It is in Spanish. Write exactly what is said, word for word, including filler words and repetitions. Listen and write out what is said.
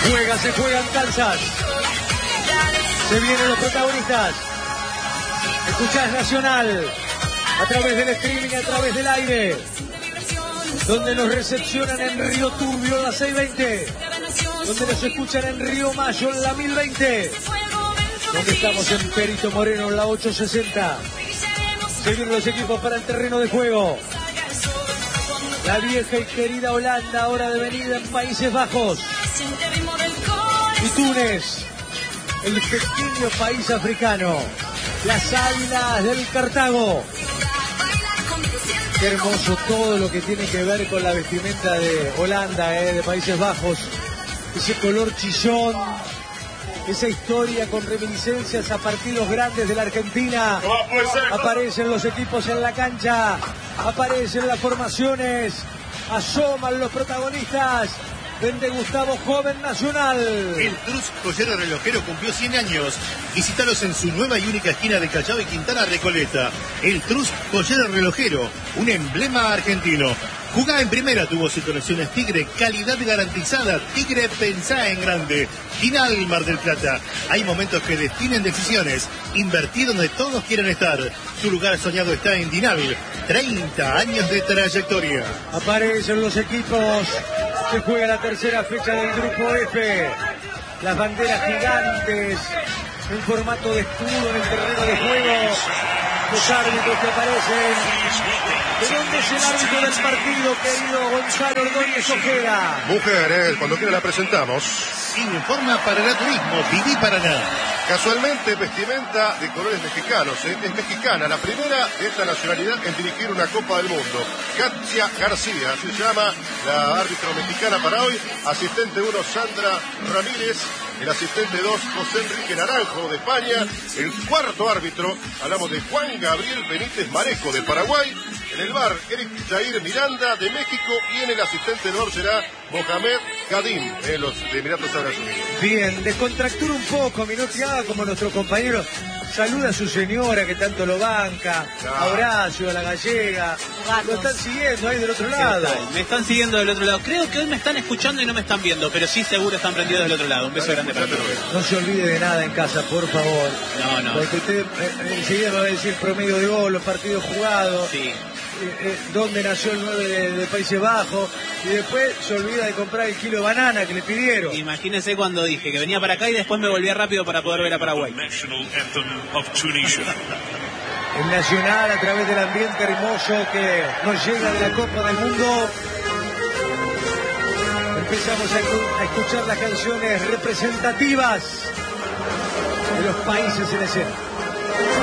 juega, se juega en Kansas. Se vienen los protagonistas. Escuchás Nacional a través del streaming, a través del aire, donde nos recepcionan en Río Turbio en la seiscientos veinte, donde nos escuchan en Río Mayo en la mil veinte, donde estamos en Perito Moreno en la ochocientos sesenta. Seguir los equipos para el terreno de juego. La vieja y querida Holanda, ahora devenida en Países Bajos. Y Túnez, el pequeño país africano. Las Águilas del Cartago. Qué hermoso todo lo que tiene que ver con la vestimenta de Holanda, eh, de Países Bajos. Ese color chillón, esa historia con reminiscencias a partidos grandes de la Argentina. Aparecen los equipos en la cancha, aparecen las formaciones, asoman los protagonistas. Vende Gustavo, joven Nacional. El Trus Joyero Relojero cumplió cien años. Visítalos en su nueva y única esquina de Callao y Quintana Recoleta. El Trus Joyero Relojero, un emblema argentino. Jugá en primera, tuvo y colecciones Tigre, calidad garantizada. Tigre, pensá en grande. Final Mar del Plata. Hay momentos que definen decisiones. Invertir donde todos quieren estar. Tu lugar soñado está en Dinal. treinta años de trayectoria. Aparecen los equipos. Se juega la tercera fecha del Grupo F. Las banderas gigantes en formato de escudo en el terreno de juego. Los árbitros que aparecen. ¿De dónde es el árbitro del partido, querido Gonzalo Ordóñez Ojeda? Mujeres, cuando quiera la presentamos. Informa Paraná Turismo, Viví Paraná. Casualmente, vestimenta de colores mexicanos, ¿eh? Es mexicana, la primera de esta nacionalidad en dirigir una Copa del Mundo. Katia García, así se llama la árbitro mexicana para hoy. Asistente uno, Sandra Ramírez. El asistente dos, José Enrique Naranjo, de España. El cuarto árbitro, hablamos de Juan Gabriel Benítez Marejo, de Paraguay. En el bar, Eric Jair Miranda, de México. Y en el asistente de honor será Mohamed Kadim, de los de Emiratos Árabes Unidos. Bien, descontractura un poco, Minotti haga como nuestro compañero. Saluda a su señora que tanto lo banca. Claro. A Horacio, a la gallega. Lo están siguiendo ahí del otro lado. Me están siguiendo del otro lado. Creo que hoy me están escuchando y no me están viendo, pero sí seguro están prendidos del otro lado. Un beso grande para todos. No se olvide de nada en casa, por favor. No, no. Porque usted eh, enseguida me va a decir promedio de gol, los partidos jugados. Sí. Eh, eh, dónde nació el nueve de, de Países Bajos, y después se olvida de comprar el kilo de banana que le pidieron. Imagínese cuando dije que venía para acá y después me volvía rápido para poder ver a Paraguay. El Nacional, a través del ambiente hermoso que nos llega de la Copa del Mundo, empezamos a, a escuchar las canciones representativas de los países en escena.